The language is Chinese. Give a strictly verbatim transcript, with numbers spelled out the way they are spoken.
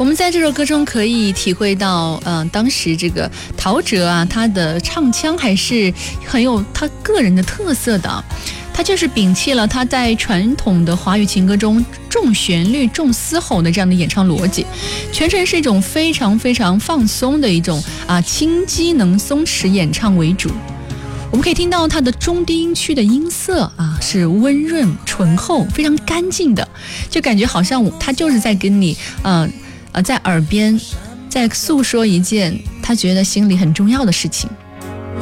我们在这首歌中可以体会到，嗯、呃，当时这个陶喆啊，他的唱腔还是很有他个人的特色的。他就是摒弃了他在传统的华语情歌中重旋律、重嘶吼的这样的演唱逻辑，全程是一种非常非常放松的一种啊轻机能松弛演唱为主。我们可以听到它的中低音区的音色啊是温润醇厚，非常干净的，就感觉好像他就是在跟你呃呃在耳边在诉说一件他觉得心里很重要的事情。